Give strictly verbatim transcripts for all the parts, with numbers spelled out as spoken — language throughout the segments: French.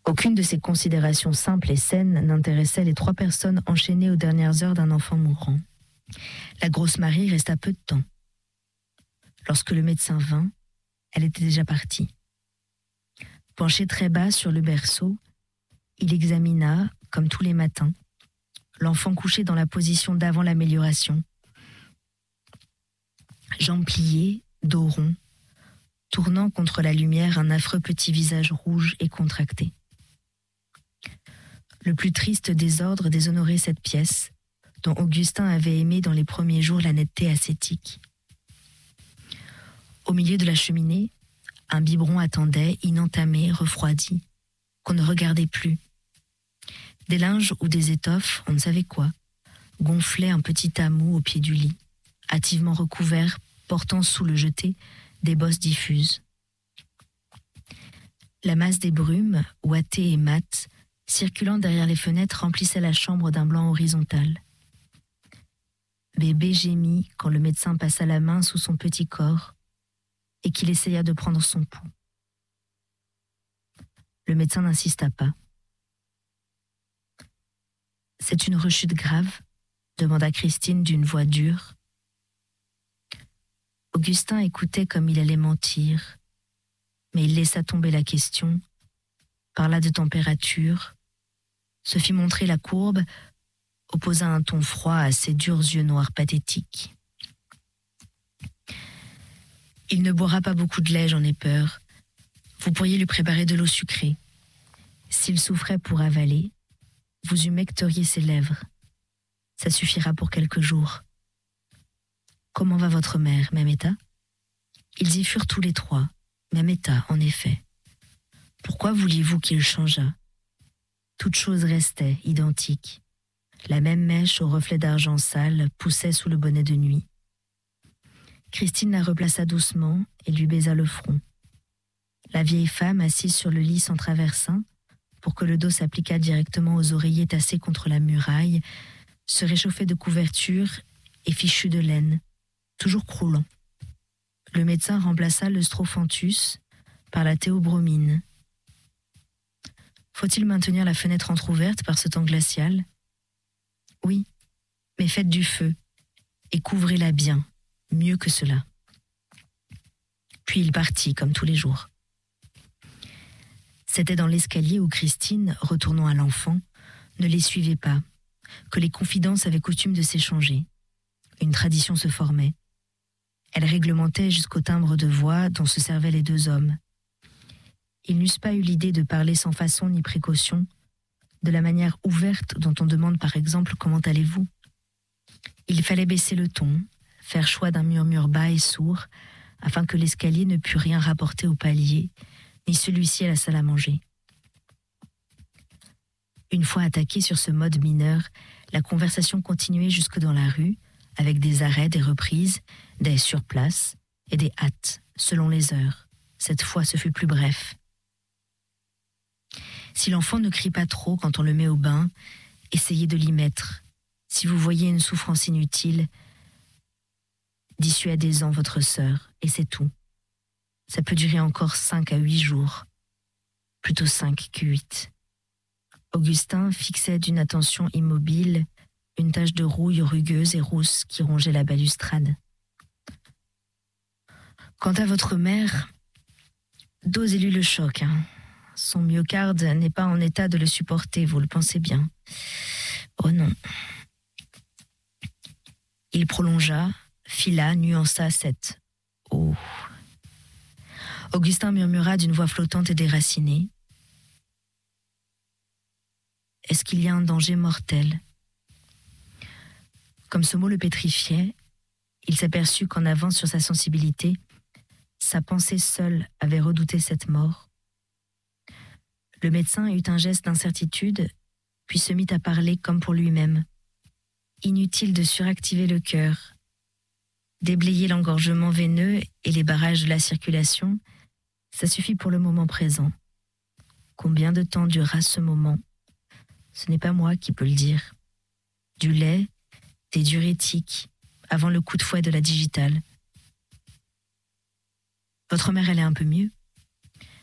Aucune de ces considérations simples et saines n'intéressait les trois personnes enchaînées aux dernières heures d'un enfant mourant. La grosse Marie resta peu de temps. Lorsque le médecin vint, elle était déjà partie. Penché très bas sur le berceau, il examina, comme tous les matins, l'enfant couché dans la position d'avant l'amélioration. Jambes pliées, dos rond, tournant contre la lumière un affreux petit visage rouge et contracté. Le plus triste désordre déshonorait cette pièce, dont Augustin avait aimé dans les premiers jours la netteté ascétique. Au milieu de la cheminée, un biberon attendait, inentamé, refroidi, qu'on ne regardait plus. Des linges ou des étoffes, on ne savait quoi, gonflaient un petit tamoux au pied du lit, hâtivement recouvert, portant sous le jeté des bosses diffuses. La masse des brumes, ouatées et mates, circulant derrière les fenêtres, remplissait la chambre d'un blanc horizontal. Bébé gémit quand le médecin passa la main sous son petit corps et qu'il essaya de prendre son pouls. Le médecin n'insista pas. « C'est une rechute grave ?» demanda Christine d'une voix dure. Augustin écoutait comme il allait mentir, mais il laissa tomber la question, parla de température, se fit montrer la courbe, opposa un ton froid à ses durs yeux noirs pathétiques. « Il ne boira pas beaucoup de lait, j'en ai peur. Vous pourriez lui préparer de l'eau sucrée. S'il souffrait pour avaler, vous humecteriez ses lèvres. Ça suffira pour quelques jours. Comment va votre mère, même état ?» Ils y furent tous les trois, même état, en effet. Pourquoi vouliez-vous qu'il changeât ? Toute chose restait identique. La même mèche au reflet d'argent sale poussait sous le bonnet de nuit. Christine la replaça doucement et lui baisa le front. La vieille femme, assise sur le lit, s'en traversa, pour que le dos s'appliquât directement aux oreillers tassés contre la muraille, se réchauffait de couverture et fichu de laine, toujours croulant. Le médecin remplaça le strophanthus par la théobromine. Faut-il maintenir la fenêtre entr'ouverte par ce temps glacial ? Oui, mais faites du feu et couvrez-la bien, mieux que cela. Puis il partit, comme tous les jours. C'était dans l'escalier où Christine, retournant à l'enfant, ne les suivait pas, que les confidences avaient coutume de s'échanger. Une tradition se formait. Elle réglementait jusqu'au timbre de voix dont se servaient les deux hommes. Ils n'eussent pas eu l'idée de parler sans façon ni précaution, de la manière ouverte dont on demande par exemple « Comment allez-vous ?» Il fallait baisser le ton, faire choix d'un murmure bas et sourd, afin que l'escalier ne pût rien rapporter au palier, ni celui-ci à la salle à manger. Une fois attaquée sur ce mode mineur, la conversation continuait jusque dans la rue, avec des arrêts, des reprises, des surplaces et des hâtes, selon les heures. Cette fois, ce fut plus bref. Si l'enfant ne crie pas trop quand on le met au bain, essayez de l'y mettre. Si vous voyez une souffrance inutile, dissuadez-en votre sœur, et c'est tout. Ça peut durer encore cinq à huit jours, plutôt cinq que huit. Augustin fixait d'une attention immobile une tache de rouille rugueuse et rousse qui rongeait la balustrade. Quant à votre mère, dosez-lui le choc. Hein. Son myocarde n'est pas en état de le supporter, vous le pensez bien. Oh non. Il prolongea, fila, nuança cette « Oh ». Augustin murmura d'une voix flottante et déracinée. « Est-ce qu'il y a un danger mortel ?» Comme ce mot le pétrifiait, il s'aperçut qu'en avance sur sa sensibilité, sa pensée seule avait redouté cette mort. Le médecin eut un geste d'incertitude, puis se mit à parler comme pour lui-même. Inutile de suractiver le cœur. Déblayer l'engorgement veineux et les barrages de la circulation, ça suffit pour le moment présent. Combien de temps durera ce moment ? Ce n'est pas moi qui peux le dire. Du lait, des diurétiques, avant le coup de fouet de la digitale. Votre mère allait un peu mieux ?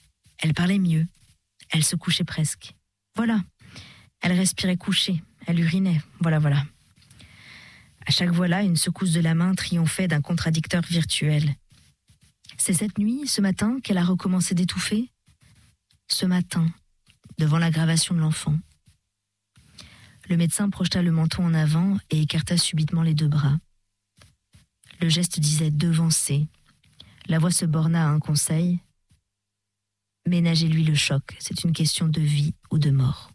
Elle parlait mieux. Elle se couchait presque. Voilà. Elle respirait couchée. Elle urinait. Voilà, voilà. À chaque voilà, une secousse de la main triomphait d'un contradicteur virtuel. C'est cette nuit, ce matin, qu'elle a recommencé d'étouffer ? Ce matin, devant l'aggravation de l'enfant. Le médecin projeta le menton en avant et écarta subitement les deux bras. Le geste disait devancer. La voix se borna à un conseil. Ménagez-lui le choc, c'est une question de vie ou de mort.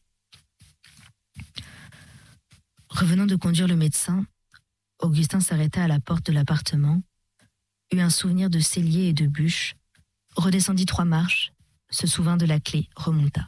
Revenant de conduire le médecin, Augustin s'arrêta à la porte de l'appartement, eut un souvenir de cellier et de bûche, redescendit trois marches, se souvint de la clé, remonta.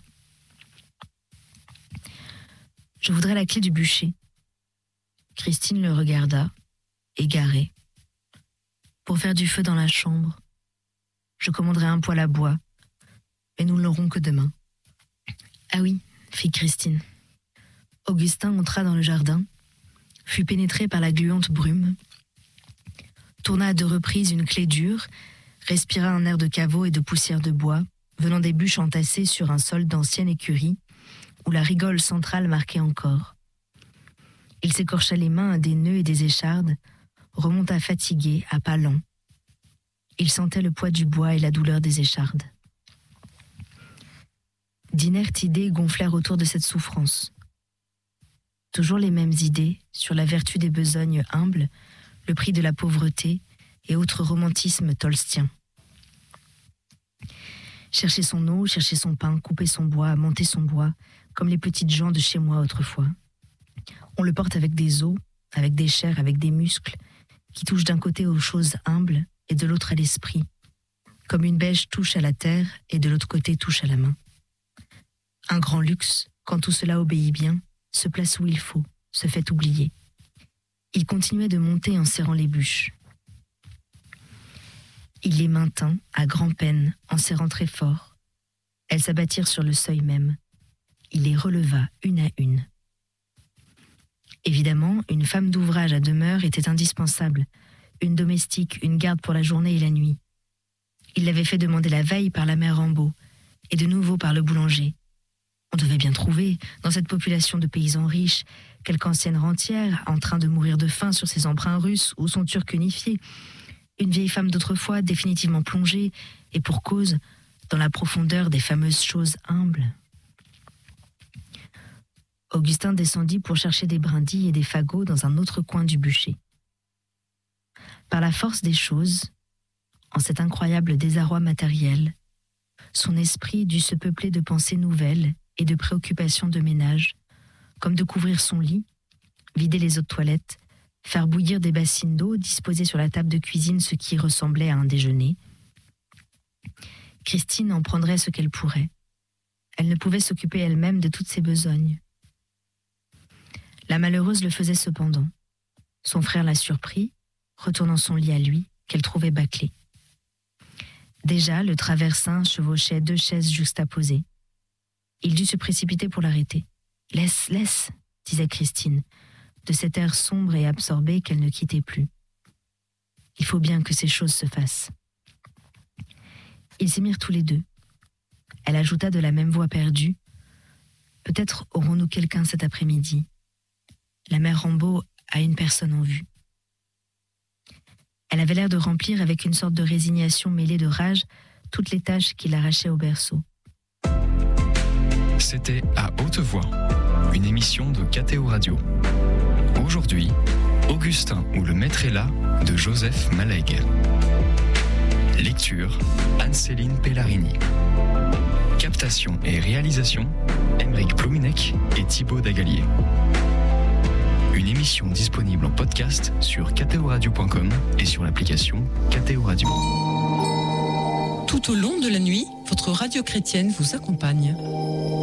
« Je voudrais la clé du bûcher. » Christine le regarda, égarée. « Pour faire du feu dans la chambre. Je commanderai un poêle à bois, mais nous ne l'aurons que demain. »« Ah oui, » fit Christine. Augustin entra dans le jardin, fut pénétré par la gluante brume, tourna à deux reprises une clé dure, respira un air de caveau et de poussière de bois, venant des bûches entassées sur un sol d'ancienne écurie, où la rigole centrale marquait encore. Il s'écorcha les mains à des nœuds et des échardes, remonta fatigué, à pas lents. Il sentait le poids du bois et la douleur des échardes. D'inertes idées gonflèrent autour de cette souffrance. Toujours les mêmes idées sur la vertu des besognes humbles, le prix de la pauvreté et autres romantismes tolstiens. Chercher son eau, chercher son pain, couper son bois, monter son bois, comme les petites gens de chez moi autrefois. On le porte avec des os, avec des chairs, avec des muscles, qui touchent d'un côté aux choses humbles et de l'autre à l'esprit, comme une bêche touche à la terre et de l'autre côté touche à la main. Un grand luxe, quand tout cela obéit bien, se place où il faut, se fait oublier. Il continuait de monter en serrant les bûches. Il les maintint, à grand-peine, en serrant très fort. Elles s'abattirent sur le seuil même. Il les releva une à une. Évidemment, une femme d'ouvrage à demeure était indispensable, une domestique, une garde pour la journée et la nuit. Il l'avait fait demander la veille par la mère Rambaud, et de nouveau par le boulanger. On devait bien trouver, dans cette population de paysans riches, quelque ancienne rentière, en train de mourir de faim sur ses emprunts russes ou son turc unifié, une vieille femme d'autrefois définitivement plongée, et pour cause, dans la profondeur des fameuses choses humbles. Augustin descendit pour chercher des brindilles et des fagots dans un autre coin du bûcher. Par la force des choses, en cet incroyable désarroi matériel, son esprit dut se peupler de pensées nouvelles et de préoccupations de ménage, comme de couvrir son lit, vider les eaux de toilette, faire bouillir des bassines d'eau, disposer sur la table de cuisine ce qui ressemblait à un déjeuner. Christine en prendrait ce qu'elle pourrait. Elle ne pouvait s'occuper elle-même de toutes ses besognes. La malheureuse le faisait cependant. Son frère la surprit, retournant son lit à lui, qu'elle trouvait bâclé. Déjà, le traversin chevauchait deux chaises juxtaposées. Il dut se précipiter pour l'arrêter. « Laisse, laisse !» disait Christine, de cet air sombre et absorbé qu'elle ne quittait plus. « Il faut bien que ces choses se fassent. » Ils s'émirent tous les deux. Elle ajouta de la même voix perdue. « Peut-être aurons-nous quelqu'un cet après-midi. La mère Rambaud a une personne en vue. » Elle avait l'air de remplir avec une sorte de résignation mêlée de rage toutes les tâches qui l'arrachaient au berceau. C'était À Haute Voix, une émission de K T O Radio. Aujourd'hui, Augustin ou le maître est là de Joseph Malègue. Lecture, Anne-Céline Pellarini. Captation et réalisation, Aymeric Plouminec et Thibaut Dagalier. Une émission disponible en podcast sur k t o radio point com et sur l'application K T O Radio. Tout au long de la nuit, votre radio chrétienne vous accompagne.